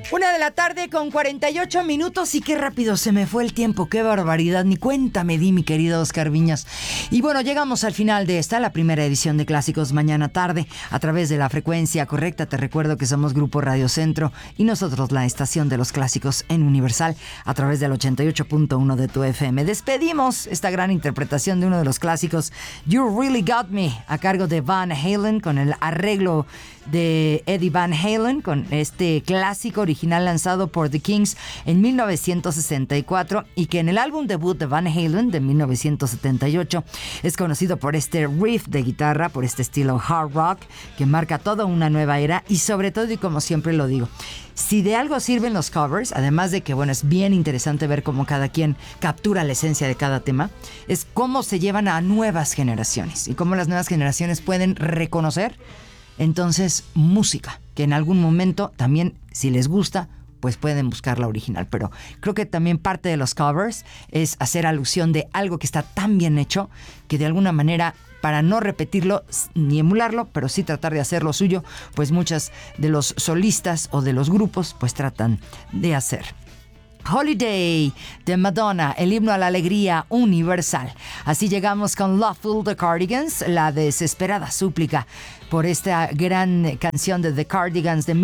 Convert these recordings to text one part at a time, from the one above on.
1:48 p.m. y qué rápido se me fue el tiempo, qué barbaridad, ni cuenta me di, mi querido Oscar Viñas. Y bueno, llegamos al final de la primera edición de Clásicos Mañana Tarde, a través de la frecuencia correcta. Te recuerdo que somos Grupo Radio Centro y nosotros la estación de los clásicos en Universal, a través del 88.1 de tu FM. Despedimos esta gran interpretación de uno de los clásicos, You Really Got Me, a cargo de Van Halen, con el arreglo de Eddie Van Halen, con este clásico original lanzado por The Kings en 1964 y que en el álbum debut de Van Halen de 1978 es conocido por este riff de guitarra, por este estilo hard rock que marca toda una nueva era. Y sobre todo, y como siempre lo digo, si de algo sirven los covers, además de que bueno, es bien interesante ver cómo cada quien captura la esencia de cada tema, es cómo se llevan a nuevas generaciones y cómo las nuevas generaciones pueden reconocer entonces música, que en algún momento también, si les gusta, pues pueden buscar la original. Pero creo que también parte de los covers es hacer alusión de algo que está tan bien hecho que de alguna manera, para no repetirlo ni emularlo, pero sí tratar de hacer lo suyo, pues muchas de los solistas o de los grupos pues tratan de hacer. Holiday de Madonna, el himno a la alegría universal. Así llegamos con Loveful de Cardigans, la desesperada súplica por esta gran canción de The Cardigans de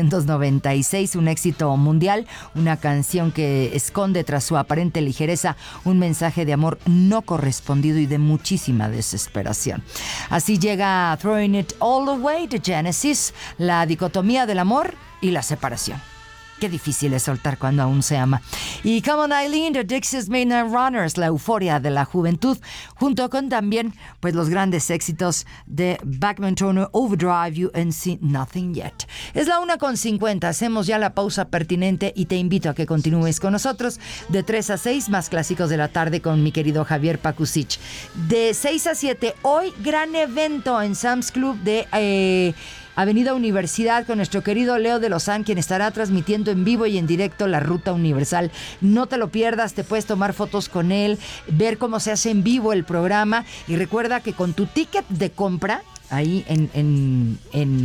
1996, un éxito mundial, una canción que esconde tras su aparente ligereza un mensaje de amor no correspondido y de muchísima desesperación. Así llega Throwing It All Away de Genesis, la dicotomía del amor y la separación. Qué difícil es soltar cuando aún se ama. Y Come On Eileen de Dixie's Midnight Runners, la euforia de la juventud, junto con también pues los grandes éxitos de Bachman Turner, Overdrive, You Ain't Seen Nothing Yet. Es la 1:50, hacemos ya la pausa pertinente y te invito a que continúes con nosotros de 3 a 6, más clásicos de la tarde con mi querido Javier Pakusich. De 6 a 7, hoy gran evento en Sam's Club de Avenida Universidad con nuestro querido Leo de Lozán, quien estará transmitiendo en vivo y en directo la Ruta Universal. No te lo pierdas, te puedes tomar fotos con él, ver cómo se hace en vivo el programa y recuerda que con tu ticket de compra ahí en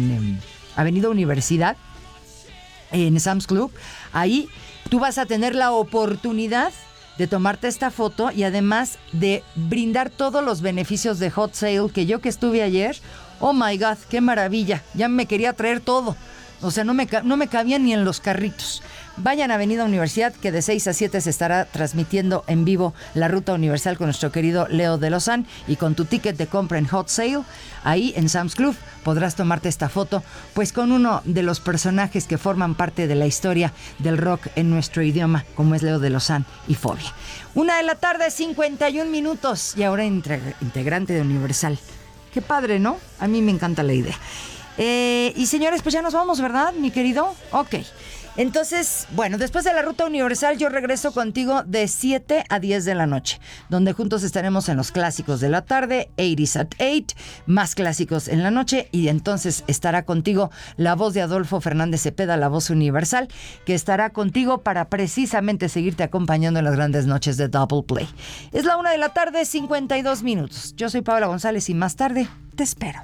Avenida Universidad, en Sam's Club, ahí tú vas a tener la oportunidad de tomarte esta foto y además de brindar todos los beneficios de Hot Sale, que yo que estuve ayer, oh my God, qué maravilla, ya me quería traer todo, o sea, no me cabía ni en los carritos. Vayan a Avenida Universidad, que de 6 a 7 se estará transmitiendo en vivo la Ruta Universal con nuestro querido Leo de Lozán, y con tu ticket de compra en Hot Sale, ahí en Sam's Club, podrás tomarte esta foto, pues con uno de los personajes que forman parte de la historia del rock en nuestro idioma, como es Leo de Lozán y Fobia. 1:51 p.m, y ahora integrante de Universal. Qué padre, ¿no? A mí me encanta la idea. Y señores, pues ya nos vamos, ¿verdad, mi querido? Ok. Entonces, bueno, después de la Ruta Universal yo regreso contigo de 7 a 10 de la noche, donde juntos estaremos en los clásicos de la tarde, 80s at 8, más clásicos en la noche, y entonces estará contigo la voz de Adolfo Fernández Cepeda, la voz universal, que estará contigo para precisamente seguirte acompañando en las grandes noches de Double Play. Es la 1:52 p.m. Yo soy Paola González y más tarde te espero.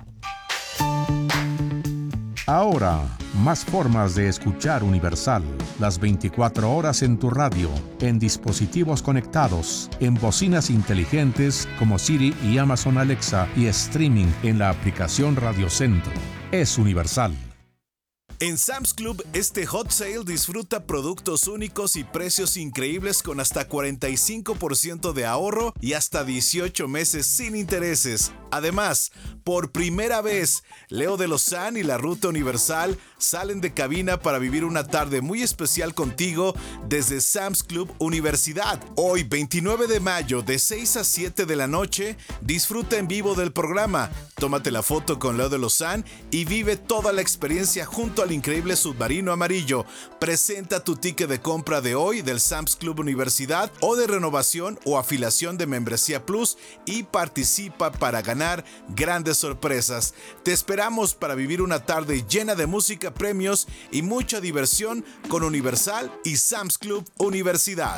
Ahora, más formas de escuchar Universal. Las 24 horas en tu radio, en dispositivos conectados, en bocinas inteligentes como Siri y Amazon Alexa, y streaming en la aplicación Radio Centro. Es Universal. En Sam's Club, este Hot Sale disfruta productos únicos y precios increíbles con hasta 45% de ahorro y hasta 18 meses sin intereses. Además, por primera vez, Leo de Lozán y la Ruta Universal salen de cabina para vivir una tarde muy especial contigo desde Sam's Club Universidad. Hoy, 29 de mayo, de 6 a 7 de la noche, disfruta en vivo del programa. Tómate la foto con Leo de Lozán y vive toda la experiencia junto al increíble submarino amarillo. Presenta tu ticket de compra de hoy del Sam's Club Universidad o de renovación o afiliación de Membresía Plus y participa para ganar grandes sorpresas. Te esperamos para vivir una tarde llena de música, premios y mucha diversión con Universal y Sam's Club Universidad.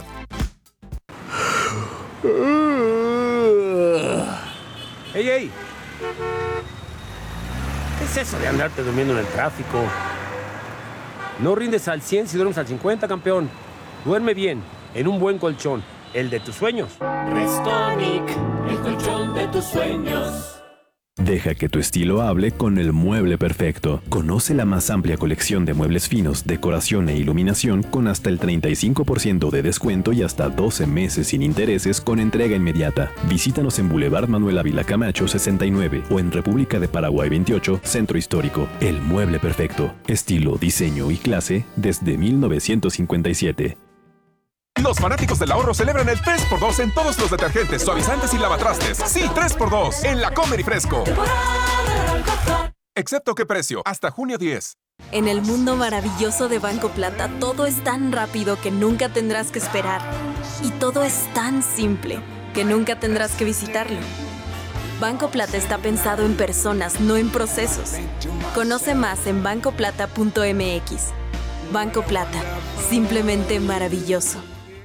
¡Ey! ¿Qué es eso de andarte durmiendo en el tráfico? No rindes al 100 si duermes al 50, campeón. Duerme bien, en un buen colchón, el de tus sueños. Restonic, el colchón de tus sueños. Deja que tu estilo hable con el mueble perfecto. Conoce la más amplia colección de muebles finos, decoración e iluminación con hasta el 35% de descuento y hasta 12 meses sin intereses con entrega inmediata. Visítanos en Boulevard Manuel Ávila Camacho 69 o en República de Paraguay 28, Centro Histórico. El mueble perfecto. Estilo, diseño y clase desde 1957. Los fanáticos del ahorro celebran el 3x2 en todos los detergentes, suavizantes y lavatrastes. Sí, 3x2 en La Comer y Fresco. Excepto qué precio, hasta junio 10. En el mundo maravilloso de Banco Plata, todo es tan rápido que nunca tendrás que esperar. Y todo es tan simple que nunca tendrás que visitarlo. Banco Plata está pensado en personas, no en procesos. Conoce más en bancoplata.mx. Banco Plata, simplemente maravilloso.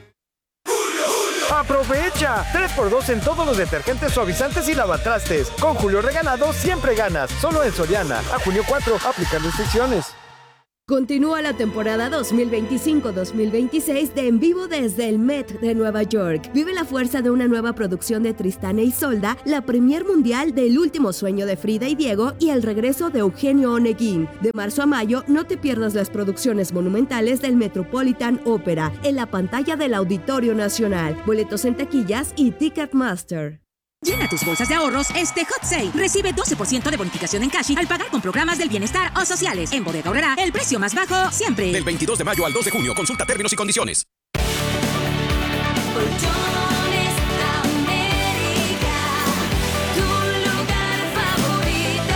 ¡Aprovecha! 3x2 en todos los detergentes, suavizantes y lavatrastes. Con Julio Regalado siempre ganas. Solo en Soriana. A junio 4, aplican restricciones. Continúa la temporada 2025-2026 de En Vivo desde el Met de Nueva York. Vive la fuerza de una nueva producción de Tristán e Isolda, la premier mundial del Último Sueño de Frida y Diego y el regreso de Eugenio Oneguín. De marzo a mayo, no te pierdas las producciones monumentales del Metropolitan Opera en la pantalla del Auditorio Nacional. Boletos en taquillas y Ticketmaster. Llena tus bolsas de ahorros este Hot Sale. Recibe 12% de bonificación en cash al pagar con programas del bienestar o sociales. En Bodega Aurrerá, el precio más bajo siempre. Del 22 de mayo al 2 de junio. Consulta términos y condiciones. Colchones América, tu lugar favorito.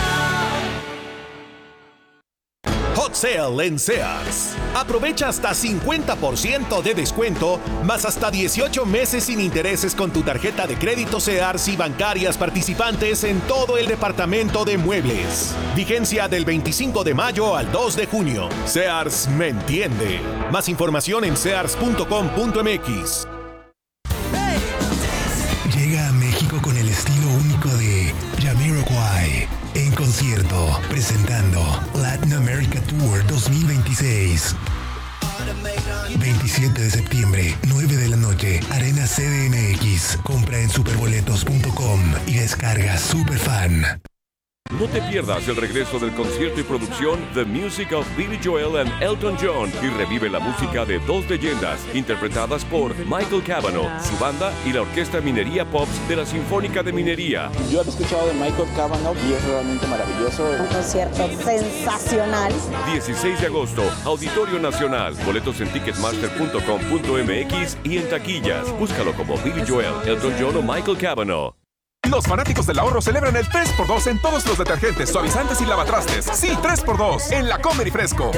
Hot Sale en Sears. Aprovecha hasta 50% de descuento, más hasta 18 meses sin intereses con tu tarjeta de crédito Sears y bancarias participantes en todo el departamento de muebles. Vigencia del 25 de mayo al 2 de junio. Sears me entiende. Más información en sears.com.mx. Llega a México con el estilo único de Jamiroquai en concierto, presentando Latin America Tour 2026. 27 de septiembre, 9 de la noche, Arena CDMX. Compra en superboletos.com y descarga Superfan. No te pierdas el regreso del concierto y producción The Music of Billy Joel and Elton John y revive la música de dos leyendas interpretadas por Michael Cavanaugh, su banda y la Orquesta Minería Pops de la Sinfónica de Minería. Yo he escuchado de Michael Cavanaugh y es realmente maravilloso. Un concierto sensacional. 16 de agosto, Auditorio Nacional. Boletos en ticketmaster.com.mx y en taquillas. Búscalo como Billy Joel, Elton John o Michael Cavanaugh. Los fanáticos del ahorro celebran el 3x2 en todos los detergentes, suavizantes y lavatrastes. Sí, 3x2 en La Comer y Fresco.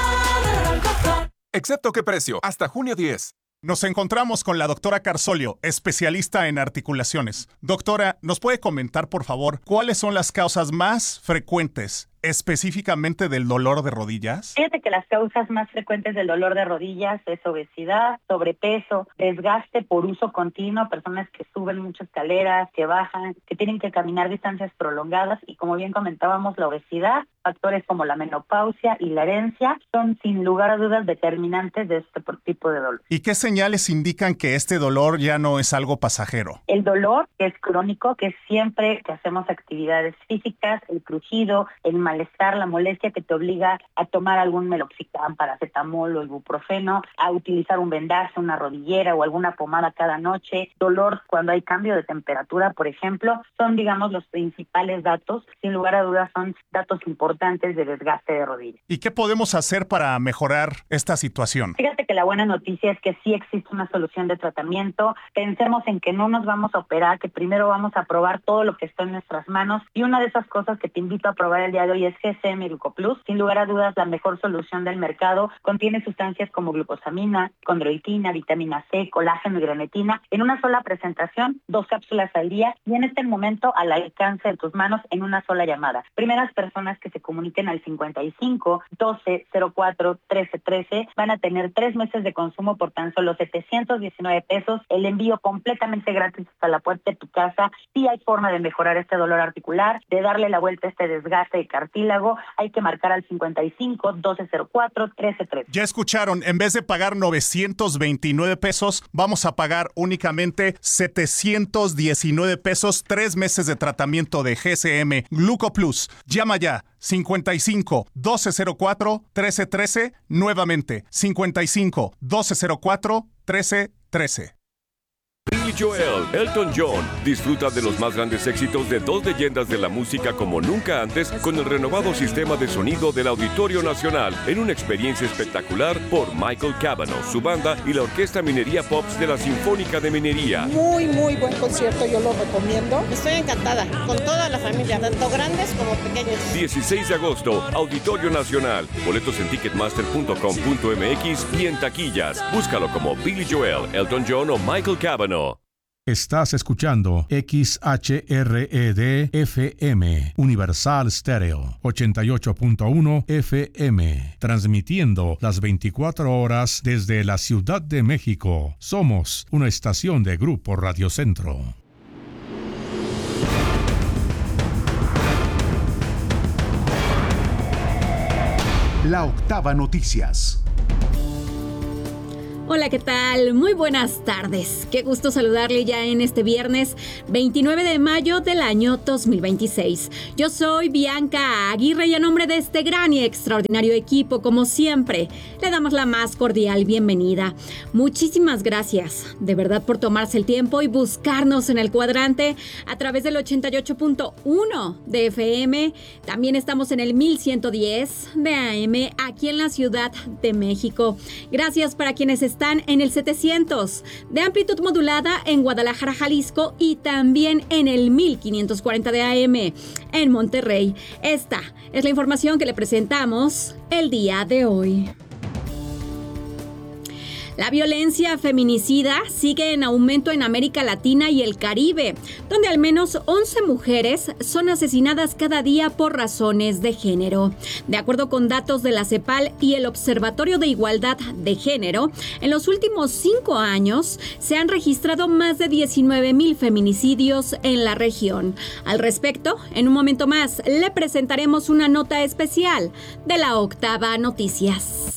Excepto qué precio, hasta junio 10. Nos encontramos con la doctora Carsolio, especialista en articulaciones. Doctora, ¿nos puede comentar, por favor, cuáles son las causas más frecuentes específicamente del dolor de rodillas? Fíjate que las causas más frecuentes del dolor de rodillas es obesidad, sobrepeso, desgaste por uso continuo, personas que suben muchas escaleras, que bajan, que tienen que caminar distancias prolongadas y, como bien comentábamos, la obesidad, factores como la menopausia y la herencia son sin lugar a dudas determinantes de este tipo de dolor. ¿Y qué señales indican que este dolor ya no es algo pasajero? El dolor, que es crónico, que es siempre que hacemos actividades físicas, el crujido, el malestar, la molestia que te obliga a tomar algún meloxicam, paracetamol o ibuprofeno, a utilizar un vendaje, una rodillera o alguna pomada cada noche, dolor cuando hay cambio de temperatura, por ejemplo, son, digamos, los principales datos. Sin lugar a dudas son datos importantes de desgaste de rodillas. ¿Y qué podemos hacer para mejorar esta situación? Fíjate que la buena noticia es que sí existe una solución de tratamiento. Pensemos en que no nos vamos a operar, que primero vamos a probar todo lo que está en nuestras manos, y una de esas cosas que te invito a probar el día de hoy es GCM Glucoplus. Sin lugar a dudas, la mejor solución del mercado. Contiene sustancias como glucosamina, condroitina, vitamina C, colágeno y grenetina en una sola presentación, 2 cápsulas al día, y en este momento al alcance de tus manos en una sola llamada. Primeras personas que se comuniquen al 55 12 04 13 13 van a tener 3 meses de consumo por tan solo 719 pesos, el envío completamente gratis hasta la puerta de tu casa. Sí hay forma de mejorar este dolor articular, de darle la vuelta a este desgaste de cartílago cartílago, hay que marcar al 55 1204 1313. Ya escucharon, en vez de pagar 929 pesos, vamos a pagar únicamente 719 pesos, 3 meses de tratamiento de GSM Gluco Plus. Llama ya, 55 1204 1313, nuevamente, 55 1204 1313. Billy Joel, Elton John, disfruta de los más grandes éxitos de dos leyendas de la música como nunca antes con el renovado sistema de sonido del Auditorio Nacional en una experiencia espectacular por Michael Cavanaugh, su banda y la Orquesta Minería Pops de la Sinfónica de Minería. Muy buen concierto, yo lo recomiendo. Estoy encantada con toda la familia, tanto grandes como pequeños. 16 de agosto, Auditorio Nacional. Boletos en ticketmaster.com.mx y en taquillas. Búscalo como Billy Joel, Elton John o Michael Cavanaugh. Estás escuchando XHRED FM, Universal Stereo, 88.1 FM, transmitiendo las 24 horas desde la Ciudad de México. Somos una estación de Grupo Radio Centro. La Octava Noticias. Hola, ¿qué tal? Muy buenas tardes. Qué gusto saludarle ya en este viernes 29 de mayo del año 2026. Yo soy Bianca Aguirre y a nombre de este gran y extraordinario equipo, como siempre, le damos la más cordial bienvenida. Muchísimas gracias, de verdad, por tomarse el tiempo y buscarnos en el cuadrante a través del 88.1 de FM. También estamos en el 1110 de AM aquí en la Ciudad de México. Gracias para quienes están en el 700 de amplitud modulada en Guadalajara, Jalisco, y también en el 1540 de AM en Monterrey. Esta es la información que le presentamos el día de hoy. La violencia feminicida sigue en aumento en América Latina y el Caribe, donde al menos 11 mujeres son asesinadas cada día por razones de género. De acuerdo con datos de la CEPAL y el Observatorio de Igualdad de Género, en los últimos 5 años se han registrado más de 19,000 feminicidios en la región. Al respecto, en un momento más le presentaremos una nota especial de la Octava Noticias.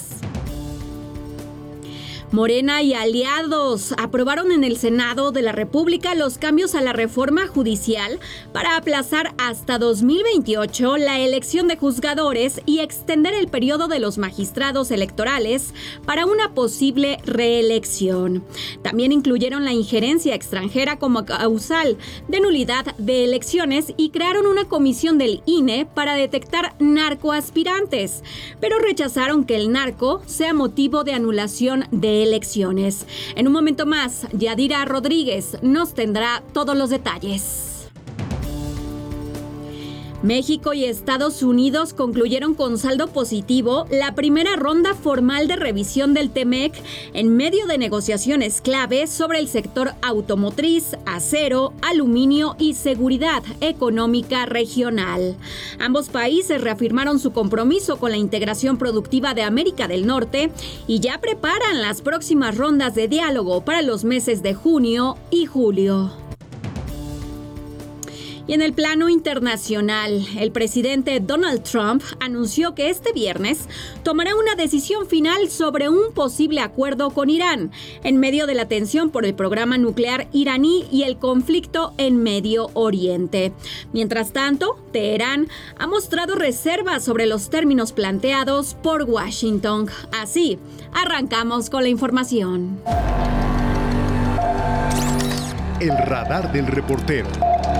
Morena y aliados aprobaron en el Senado de la República los cambios a la reforma judicial para aplazar hasta 2028 la elección de juzgadores y extender el periodo de los magistrados electorales para una posible reelección. También incluyeron la injerencia extranjera como causal de nulidad de elecciones y crearon una comisión del INE para detectar narcoaspirantes, pero rechazaron que el narco sea motivo de anulación de elecciones. En un momento más, Yadira Rodríguez nos tendrá todos los detalles. México y Estados Unidos concluyeron con saldo positivo la primera ronda formal de revisión del TEMEC en medio de negociaciones claves sobre el sector automotriz, acero, aluminio y seguridad económica regional. Ambos países reafirmaron su compromiso con la integración productiva de América del Norte y ya preparan las próximas rondas de diálogo para los meses de junio y julio. Y en el plano internacional, el presidente Donald Trump anunció que este viernes tomará una decisión final sobre un posible acuerdo con Irán, en medio de la tensión por el programa nuclear iraní y el conflicto en Medio Oriente. Mientras tanto, Teherán ha mostrado reservas sobre los términos planteados por Washington. Así, arrancamos con la información. El radar del reportero.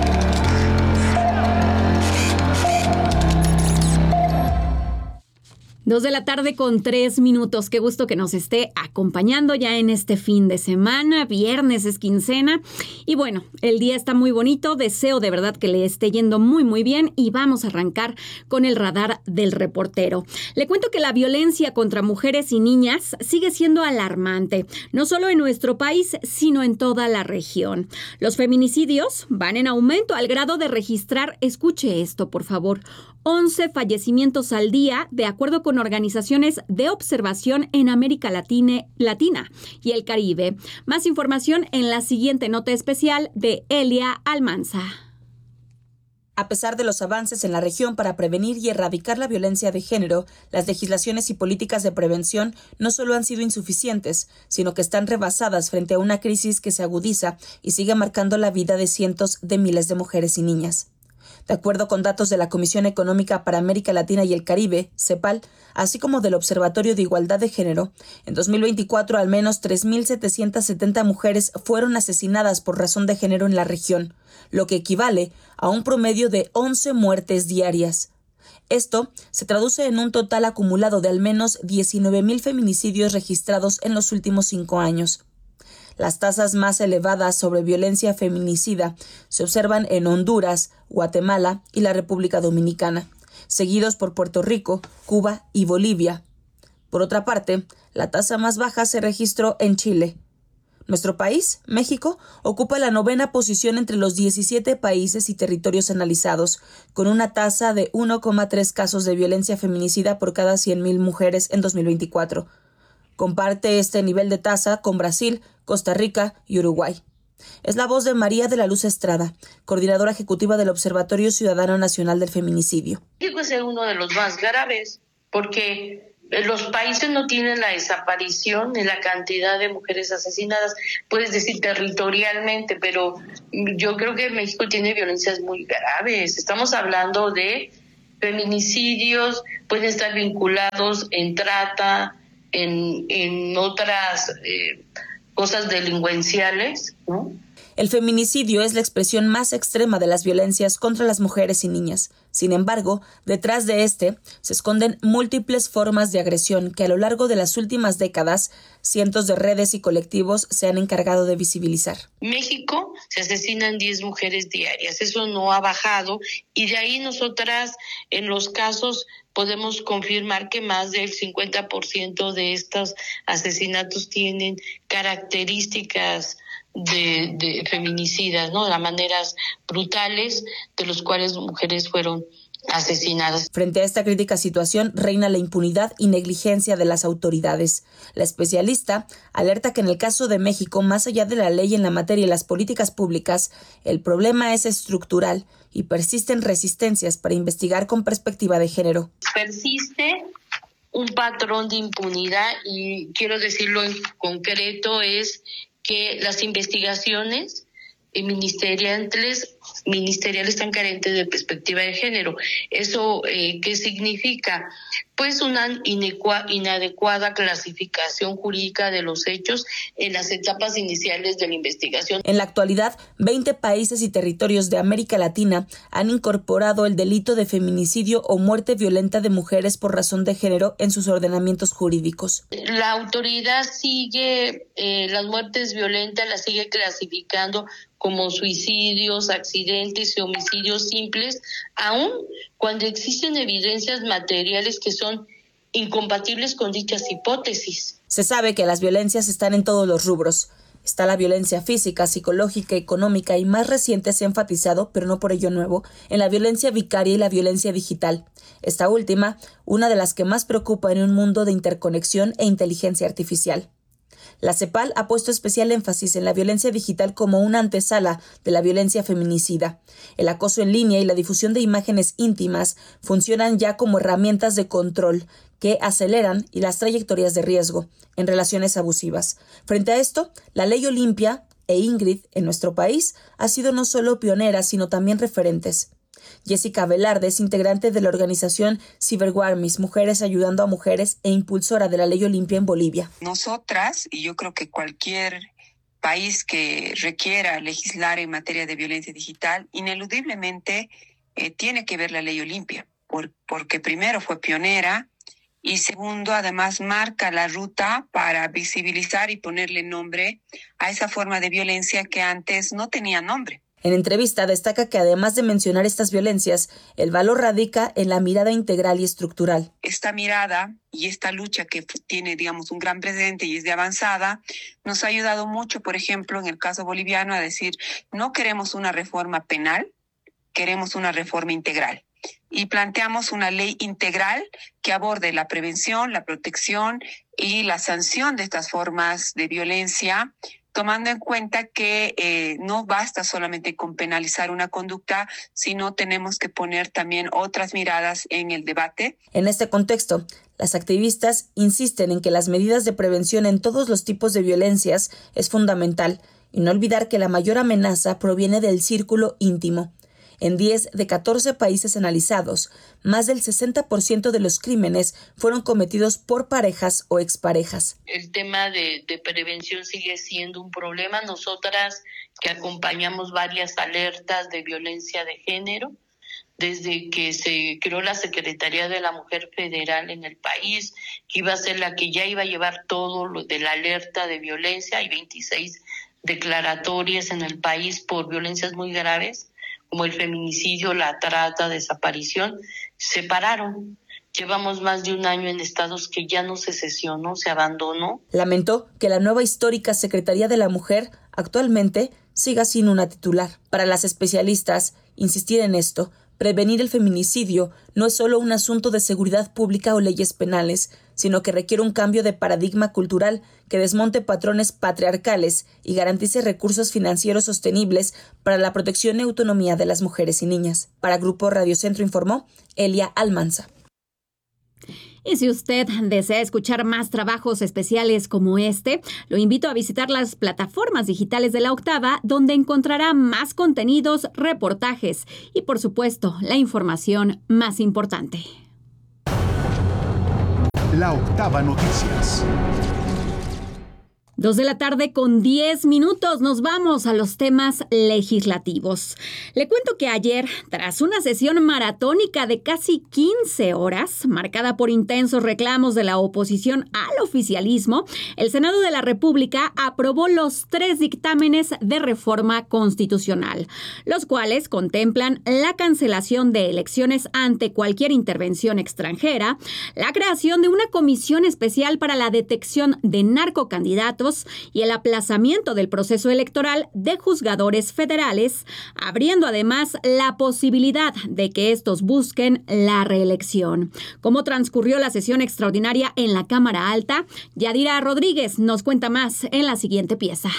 2 de la tarde con 3 minutos. Qué gusto que nos esté acompañando ya en este fin de semana. Viernes es quincena. Y bueno, el día está muy bonito. Deseo de verdad que le esté yendo muy bien. Y vamos a arrancar con el radar del reportero. Le cuento que la violencia contra mujeres y niñas sigue siendo alarmante. No solo en nuestro país, sino en toda la región. Los feminicidios van en aumento al grado de registrar, escuche esto por favor, 11 fallecimientos al día, de acuerdo con organizaciones de observación en América Latina y el Caribe. Más información en la siguiente nota especial de Elia Almanza. A pesar de los avances en la región para prevenir y erradicar la violencia de género, las legislaciones y políticas de prevención no solo han sido insuficientes, sino que están rebasadas frente a una crisis que se agudiza y sigue marcando la vida de cientos de miles de mujeres y niñas. De acuerdo con datos de la Comisión Económica para América Latina y el Caribe, CEPAL, así como del Observatorio de Igualdad de Género, en 2024 al menos 3.770 mujeres fueron asesinadas por razón de género en la región, lo que equivale a un promedio de 11 muertes diarias. Esto se traduce en un total acumulado de al menos 19.000 feminicidios registrados en los últimos 5 años. Las tasas más elevadas sobre violencia feminicida se observan en Honduras, Guatemala y la República Dominicana, seguidos por Puerto Rico, Cuba y Bolivia. Por otra parte, la tasa más baja se registró en Chile. Nuestro país, México, ocupa la 9ª posición entre los 17 países y territorios analizados, con una tasa de 1,3 casos de violencia feminicida por cada 100.000 mujeres en 2024. Comparte este nivel de tasa con Brasil, Costa Rica y Uruguay. Es la voz de María de la Luz Estrada, coordinadora ejecutiva del Observatorio Ciudadano Nacional del Feminicidio. México es uno de los más graves porque los países no tienen la desaparición ni la cantidad de mujeres asesinadas, puedes decir territorialmente, pero yo creo que México tiene violencias muy graves. Estamos hablando de feminicidios, pueden estar vinculados en trata, en otras cosas delincuenciales, ¿no? El feminicidio es la expresión más extrema de las violencias contra las mujeres y niñas. Sin embargo, detrás de este se esconden múltiples formas de agresión que a lo largo de las últimas décadas, cientos de redes y colectivos se han encargado de visibilizar. México se asesinan 10 mujeres diarias, eso no ha bajado, y de ahí nosotras en los casos podemos confirmar que más del 50% de estos asesinatos tienen características de feminicidas, ¿no? De maneras brutales, de los cuales mujeres fueron asesinadas. Frente a esta crítica situación, reina la impunidad y negligencia de las autoridades. La especialista alerta que en el caso de México, más allá de la ley en la materia y las políticas públicas, el problema es estructural y persisten resistencias para investigar con perspectiva de género. Persiste un patrón de impunidad y quiero decirlo en concreto es que las investigaciones ministeriales están carentes de perspectiva de género. ¿Eso qué significa? Pues una inadecuada clasificación jurídica de los hechos en las etapas iniciales de la investigación. En la actualidad, 20 países y territorios de América Latina han incorporado el delito de feminicidio o muerte violenta de mujeres por razón de género en sus ordenamientos jurídicos. La autoridad sigue, las muertes violentas las sigue clasificando como suicidios, accidentes y homicidios simples, aun cuando existen evidencias materiales que son incompatibles con dichas hipótesis. Se sabe que las violencias están en todos los rubros. Está la violencia física, psicológica, económica y más reciente se ha enfatizado, pero no por ello nuevo, en la violencia vicaria y la violencia digital. Esta última, una de las que más preocupa en un mundo de interconexión e inteligencia artificial. La CEPAL ha puesto especial énfasis en la violencia digital como una antesala de la violencia feminicida. El acoso en línea y la difusión de imágenes íntimas funcionan ya como herramientas de control que aceleran las trayectorias de riesgo en relaciones abusivas. Frente a esto, la Ley Olimpia e Ingrid en nuestro país ha sido no solo pionera, sino también referentes. Jessica Velarde es integrante de la organización Cyberwarmis, Mujeres Ayudando a Mujeres e impulsora de la Ley Olimpia en Bolivia. Nosotras, y yo creo que cualquier país que requiera legislar en materia de violencia digital, ineludiblemente tiene que ver la Ley Olimpia, porque primero fue pionera y segundo, además marca la ruta para visibilizar y ponerle nombre a esa forma de violencia que antes no tenía nombre. En entrevista destaca que además de mencionar estas violencias, el valor radica en la mirada integral y estructural. Esta mirada y esta lucha que tiene, digamos, un gran presente y es de avanzada, nos ha ayudado mucho, por ejemplo, en el caso boliviano, a decir, no queremos una reforma penal, queremos una reforma integral. Y planteamos una ley integral que aborde la prevención, la protección y la sanción de estas formas de violencia tomando en cuenta que no basta solamente con penalizar una conducta, sino tenemos que poner también otras miradas en el debate. En este contexto, las activistas insisten en que las medidas de prevención en todos los tipos de violencias es fundamental y no olvidar que la mayor amenaza proviene del círculo íntimo. En 10 de 14 países analizados, más del 60% de los crímenes fueron cometidos por parejas o exparejas. El tema de prevención sigue siendo un problema. Nosotras que acompañamos varias alertas de violencia de género, desde que se creó la Secretaría de la Mujer Federal en el país, que iba a ser la que ya iba a llevar todo lo de la alerta de violencia. Hay 26 declaratorias en el país por violencias muy graves, como el feminicidio, la trata, desaparición, se pararon. Llevamos más de un año en estados que ya no se sesionó, se abandonó. Lamentó que la nueva histórica Secretaría de la Mujer actualmente siga sin una titular. Para las especialistas, insistir en esto, prevenir el feminicidio no es solo un asunto de seguridad pública o leyes penales, sino que requiere un cambio de paradigma cultural que desmonte patrones patriarcales y garantice recursos financieros sostenibles para la protección y autonomía de las mujeres y niñas. Para Grupo Radio Centro informó Elia Almanza. Y si usted desea escuchar más trabajos especiales como este, lo invito a visitar las plataformas digitales de La Octava, donde encontrará más contenidos, reportajes y, por supuesto, la información más importante. La Octava Noticias. 2:10 p.m. Nos vamos a los temas legislativos. Le cuento que ayer, tras una sesión maratónica de casi 15 horas, marcada por intensos reclamos de la oposición al oficialismo, el Senado de la República aprobó los 3 dictámenes de reforma constitucional, los cuales contemplan la cancelación de elecciones ante cualquier intervención extranjera, la creación de una comisión especial para la detección de narcocandidatos y el aplazamiento del proceso electoral de juzgadores federales, abriendo además la posibilidad de que estos busquen la reelección. ¿Cómo transcurrió la sesión extraordinaria en la Cámara Alta? Yadira Rodríguez nos cuenta más en la siguiente pieza.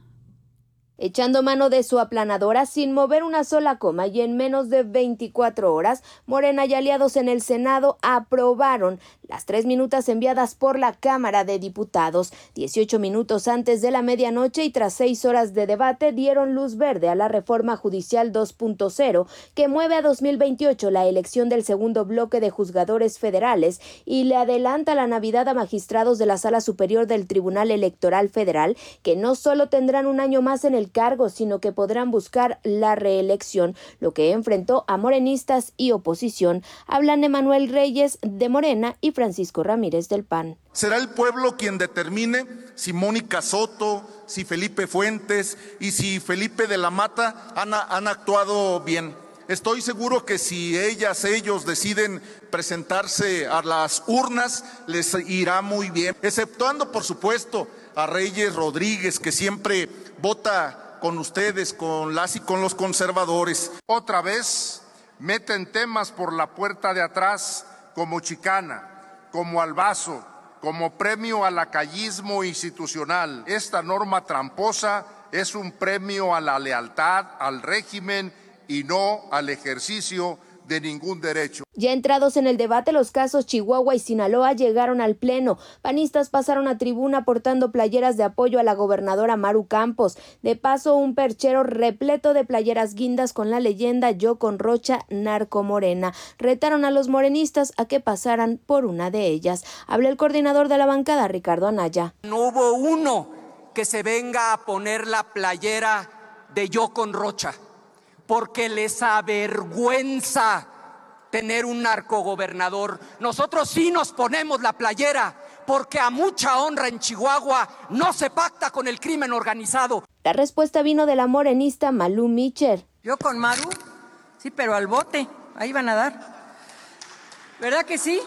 Echando mano de su aplanadora sin mover una sola coma y en menos de 24 horas, Morena y aliados en el Senado aprobaron las 3 minutas enviadas por la Cámara de Diputados. 18 minutos antes de la medianoche y tras 6 horas de debate dieron luz verde a la reforma judicial 2.0 que mueve a 2028 la elección del segundo bloque de juzgadores federales y le adelanta la Navidad a magistrados de la Sala Superior del Tribunal Electoral Federal, que no solo tendrán un año más en el cargo, sino que podrán buscar la reelección, lo que enfrentó a morenistas y oposición. Hablan Emanuel Reyes de Morena y Francisco Ramírez del PAN. Será el pueblo quien determine si Mónica Soto, si Felipe Fuentes y si Felipe de la Mata han actuado bien. Estoy seguro que si ellos deciden presentarse a las urnas, les irá muy bien, exceptuando, por supuesto, a Reyes Rodríguez, que siempre vota con ustedes, con las y con los conservadores. Otra vez meten temas por la puerta de atrás como chicana, como albazo, como premio al lacayismo institucional. Esta norma tramposa es un premio a la lealtad al régimen y no al ejercicio de ningún derecho. Ya entrados en el debate, los casos Chihuahua y Sinaloa llegaron al pleno. Panistas pasaron a tribuna portando playeras de apoyo a la gobernadora Maru Campos. De paso, un perchero repleto de playeras guindas con la leyenda Yo con Rocha, Narco Morena. Retaron a los morenistas a que pasaran por una de ellas. Habla el coordinador de la bancada, Ricardo Anaya. No hubo uno que se venga a poner la playera de Yo con Rocha, porque les avergüenza tener un narcogobernador. Nosotros sí nos ponemos la playera, porque a mucha honra en Chihuahua no se pacta con el crimen organizado. La respuesta vino de la morenista Malú Micher. Yo con Maru, sí, pero al bote, ahí van a dar. ¿Verdad que sí?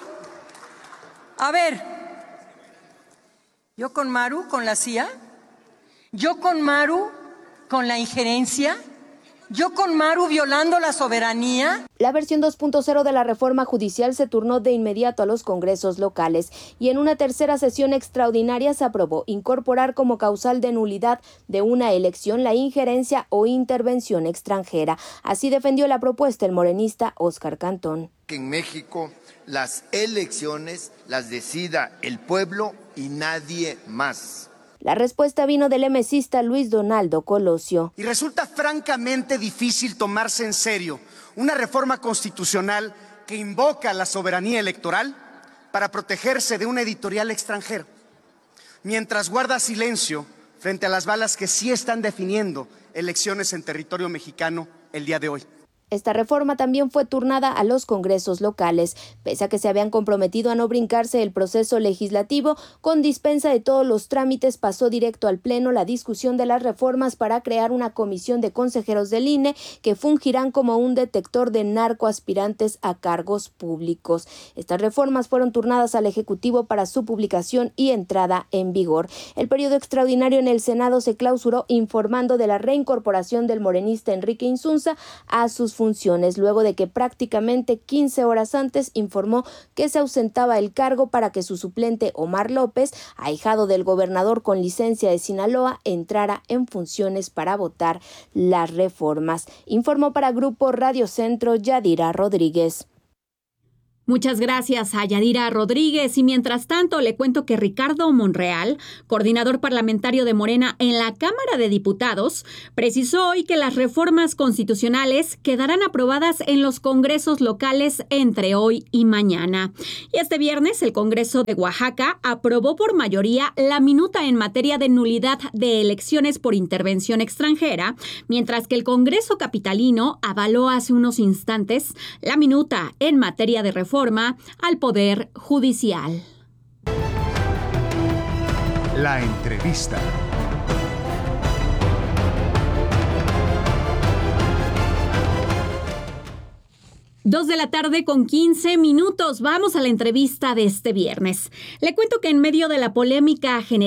A ver, yo con Maru, con la CIA, yo con Maru, con la injerencia. ¿Yo con Maru violando la soberanía? La versión 2.0 de la reforma judicial se turnó de inmediato a los congresos locales y en una tercera sesión extraordinaria se aprobó incorporar como causal de nulidad de una elección la injerencia o intervención extranjera. Así defendió la propuesta el morenista Óscar Cantón. Que en México las elecciones las decida el pueblo y nadie más. La respuesta vino del emesista Luis Donaldo Colosio. Y resulta francamente difícil tomarse en serio una reforma constitucional que invoca la soberanía electoral para protegerse de una editorial extranjera, mientras guarda silencio frente a las balas que sí están definiendo elecciones en territorio mexicano el día de hoy. Esta reforma también fue turnada a los congresos locales, pese a que se habían comprometido a no brincarse el proceso legislativo. Con dispensa de todos los trámites, pasó directo al Pleno la discusión de las reformas para crear una comisión de consejeros del INE que fungirán como un detector de narcoaspirantes a cargos públicos. Estas reformas fueron turnadas al Ejecutivo para su publicación y entrada en vigor. El periodo extraordinario en el Senado se clausuró informando de la reincorporación del morenista Enrique Insunza a sus funciones, luego de que prácticamente 15 horas antes informó que se ausentaba el cargo para que su suplente Omar López, ahijado del gobernador con licencia de Sinaloa, entrara en funciones para votar las reformas. Informó para Grupo Radio Centro Yadira Rodríguez. Muchas gracias a Yadira Rodríguez. Y mientras tanto, le cuento que Ricardo Monreal, coordinador parlamentario de Morena en la Cámara de Diputados, precisó hoy que las reformas constitucionales quedarán aprobadas en los congresos locales entre hoy y mañana. Y este viernes, el Congreso de Oaxaca aprobó por mayoría la minuta en materia de nulidad de elecciones por intervención extranjera, mientras que el Congreso capitalino avaló hace unos instantes la minuta en materia de reforma al Poder Judicial. La entrevista. Dos de la tarde con 15 minutos. Vamos a la entrevista de este viernes. Le cuento que en medio de la polémica general